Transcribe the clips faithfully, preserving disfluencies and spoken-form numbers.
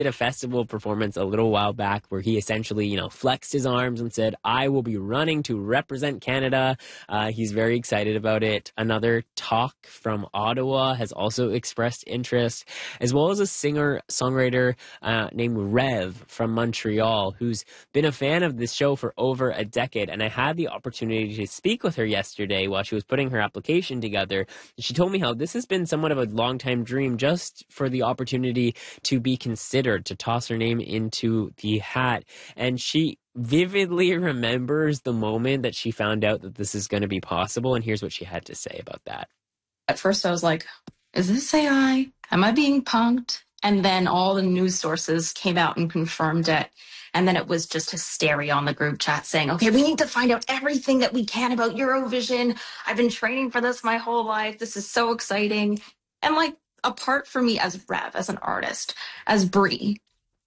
did a festival performance a little while back where he essentially, you know, flexed his arms and said, I will be running to represent Canada. Uh, he's very excited about it. Another talk from Ottawa has also expressed interest, as well as a singer-songwriter uh, named Rev from Montreal, who's been a fan of this show for over a decade. And I had the opportunity to speak with her yesterday while she was putting her application together. She told me how this has been somewhat of a long-time dream just for the opportunity to be considered, to toss her name into the hat. And she vividly remembers the moment that she found out that this is going to be possible. And here's what she had to say about that. At first I was like, is this A I? Am I being punked? And then all the news sources came out and confirmed it. And then it was just hysteria on the group chat saying, okay, we need to find out everything that we can about Eurovision. I've been training for this my whole life. This is so exciting. And like, apart from me as Rev, as an artist, as Brie,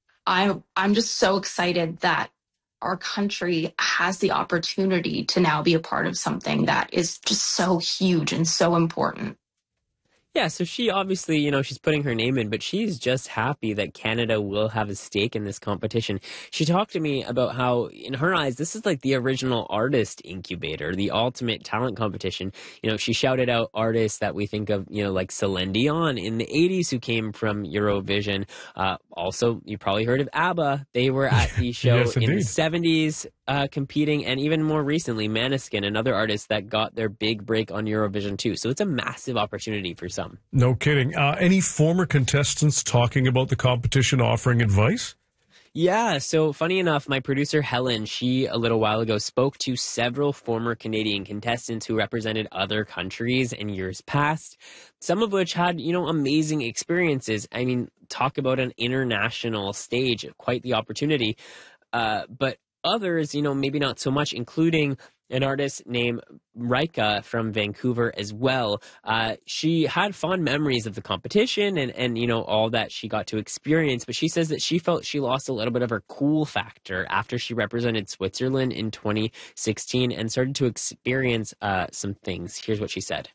I, I'm just so excited that our country has the opportunity to now be a part of something that is just so huge and so important. Yeah, so she obviously, you know, she's putting her name in, but she's just happy that Canada will have a stake in this competition. She talked to me about how, in her eyes, this is like the original artist incubator, the ultimate talent competition. You know, she shouted out artists that we think of, you know, like Celine Dion in the eighties who came from Eurovision. Uh, also, you probably heard of ABBA. They were at the show Yes, in the indeed. seventies. Uh, competing, and even more recently, Maneskin, another artist that got their big break on Eurovision too. So it's a massive opportunity for some. No kidding. Uh, any former contestants talking about the competition, offering advice? Yeah, so funny enough, my producer Helen, she a little while ago spoke to several former Canadian contestants who represented other countries in years past, some of which had, you know, amazing experiences. I mean, talk about an international stage, quite the opportunity. Uh, but others, you know, maybe not so much, including an artist named Rika from Vancouver as well. Uh, she had fond memories of the competition and, and, you know, all that she got to experience, but she says that she felt she lost a little bit of her cool factor after she represented Switzerland in twenty sixteen and started to experience uh, some things. Here's what she said.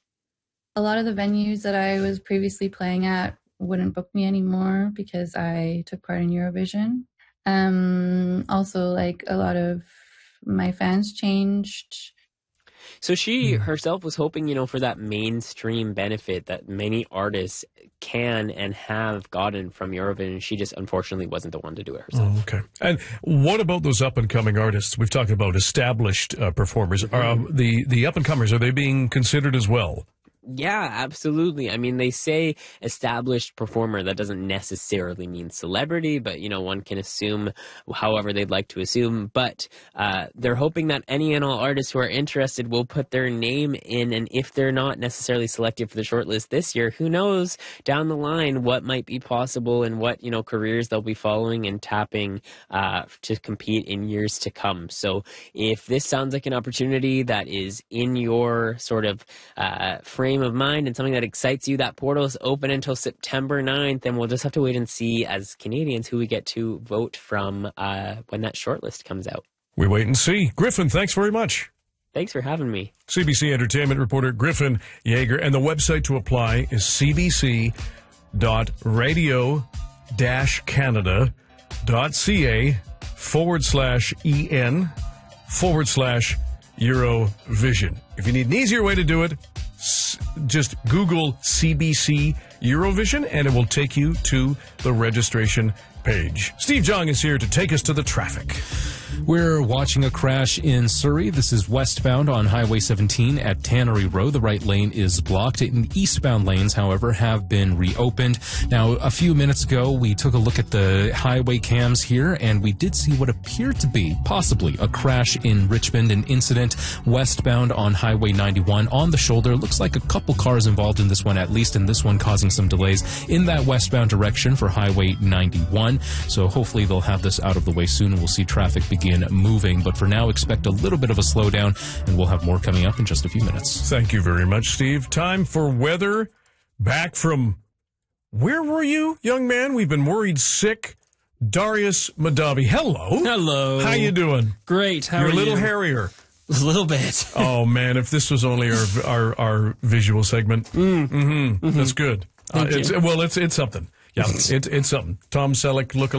A lot of the venues that I was previously playing at wouldn't book me anymore because I took part in Eurovision. Um, also, like, a lot of my fans changed. So she herself was hoping, you know, for that mainstream benefit that many artists can and have gotten from Eurovision. She just unfortunately wasn't the one to do it herself. Oh, okay. And what about those up-and-coming artists? We've talked about established uh, performers. Mm-hmm. Um, the, the up-and-comers, are they being considered as well? Yeah, absolutely. I mean, they say established performer. That doesn't necessarily mean celebrity, but, you know, one can assume however they'd like to assume. But uh, they're hoping that any and all artists who are interested will put their name in. And if they're not necessarily selected for the shortlist this year, who knows down the line what might be possible and what, you know, careers they'll be following and tapping uh, to compete in years to come. So if this sounds like an opportunity that is in your sort of uh, frame of mind and something that excites you, that portal is open until September ninth, and we'll just have to wait and see as Canadians who we get to vote from uh, when that shortlist comes out. We wait and see. Griffin, thanks very much. Thanks for having me. C B C Entertainment reporter Griffin Yeager, and the website to apply is c b c dot radio dash canada dot c a forward slash en forward slash Eurovision. If you need an easier way to do it, just Google C B C Eurovision, and it will take you to the registration page. Steve Jong is here to take us to the traffic. We're watching a crash in Surrey. This is westbound on Highway seventeen at Tannery Road. The right lane is blocked. And eastbound lanes, however, have been reopened. Now, a few minutes ago, we took a look at the highway cams here, and we did see what appeared to be possibly a crash in Richmond, an incident westbound on Highway ninety-one on the shoulder. Looks like a couple cars involved in this one, at least, and this one causing some delays in that westbound direction for Highway ninety-one. So hopefully they'll have this out of the way soon, and we'll see traffic begin moving. But for now, expect a little bit of a slowdown, and we'll have more coming up in just a few minutes. Thank you very much, Steve. Time for weather. Back from, where were you, young man? We've been worried sick. Darius Madavi. Hello. Hello. How you doing? Great. How You're are a little you? hairier. A little bit. Oh, man, if this was only our our, our visual segment. Mm. Mm-hmm. Mm-hmm. That's good. Uh, Thank it's, you. well, it's it's something. Yeah, it, it's something. Tom Selleck, look